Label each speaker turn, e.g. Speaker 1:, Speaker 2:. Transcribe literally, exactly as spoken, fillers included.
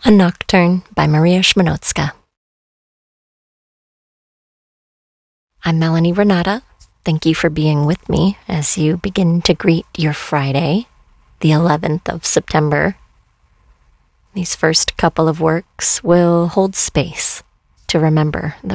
Speaker 1: A Nocturne by Maria Szmanowska. I'm Melanie Renata. Thank you for being with me as you begin to greet your Friday, the eleventh of September. These first couple of works will hold space to remember the